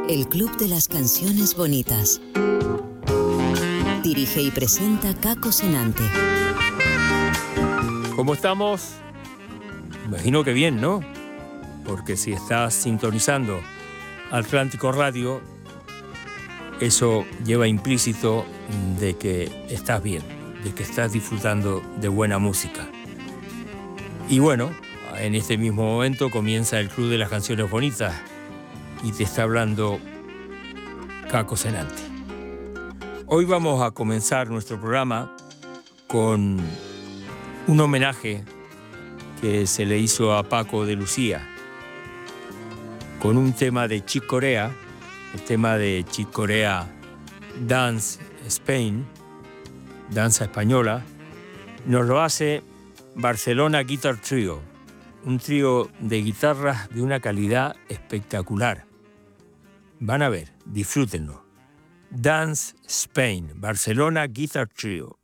El Club de las Canciones Bonitas. Dirige y presenta Caco Senante. ¿Cómo estamos? Imagino que bien, ¿no? Porque si estás sintonizando Atlántico Radio, eso lleva implícito de que estás bien, de que estás disfrutando de buena música. Y bueno, en este mismo momento comienza el Club de las Canciones Bonitas y te está hablando Caco Senante. Hoy vamos a comenzar nuestro programa con un homenaje que se le hizo a Paco de Lucía, con un tema de Chick Corea, el tema de Chick Corea Dance Spain, danza española. Nos lo hace Barcelona Guitar Trio, un trío de guitarras de una calidad espectacular. Van a ver, disfrútenlo. Dance Spain, Barcelona Guitar Trio.